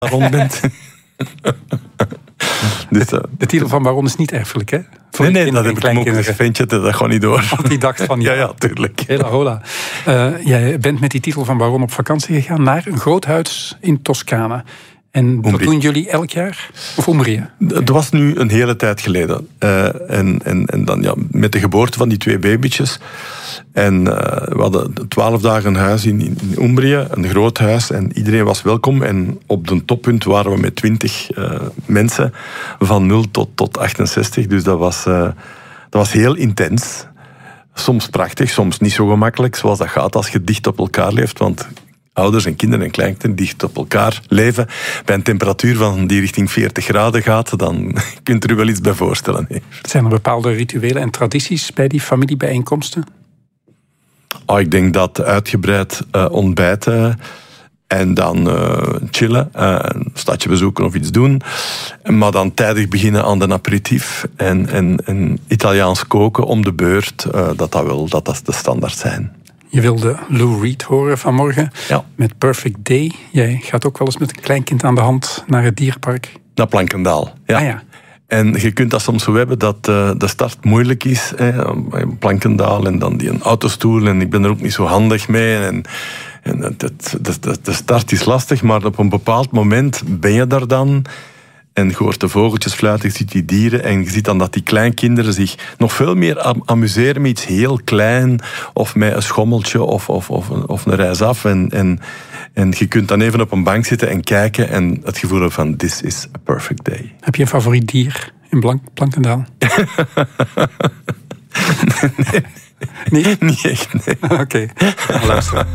rond bent. Dus, de titel van baron is niet erfelijk, hè? Nee, dat heb ik hem ook eens ventje, dat gaat niet door. Want die dacht van ja, tuurlijk. Hela hola. Jij bent met die titel van baron op vakantie gegaan naar een groot huis in Toscane. En dat doen jullie elk jaar? Of Umbrië? Dat was nu een hele tijd geleden. En dan met de geboorte van die 2 babytjes. En we hadden 12 dagen een huis in Umbrië, een groot huis. En iedereen was welkom. En op de toppunt waren we met 20 mensen. Van 0 tot 68. Dus dat was heel intens. Soms prachtig, soms niet zo gemakkelijk. Zoals dat gaat als je dicht op elkaar leeft. Want ouders en kinderen en kleinkinderen dicht op elkaar leven, bij een temperatuur van die richting 40 graden gaat, dan kunt u er wel iets bij voorstellen. Zijn er bepaalde rituelen en tradities bij die familiebijeenkomsten? Ik denk dat uitgebreid ontbijten en dan chillen, een stadje bezoeken of iets doen. Maar dan tijdig beginnen aan de aperitief en Italiaans koken om de beurt, dat de standaard zijn. Je wilde Lou Reed horen vanmorgen met Perfect Day. Jij gaat ook wel eens met een kleinkind aan de hand naar het dierenpark. Naar Plankendaal, ja. Ah, ja. En je kunt dat soms zo hebben dat de start moeilijk is. Plankendaal en dan die een autostoel. En ik ben er ook niet zo handig mee. En de start is lastig, maar op een bepaald moment ben je daar dan. En je hoort de vogeltjes fluiten, je ziet die dieren. En je ziet dan dat die kleinkinderen zich nog veel meer amuseren met iets heel klein. Of met een schommeltje of een reis af. En je kunt dan even op een bank zitten en kijken. En het gevoel van, this is a perfect day. Heb je een favoriet dier in Plankendaal? Nee. Niet? Niet echt, nee. Oké, luisteren.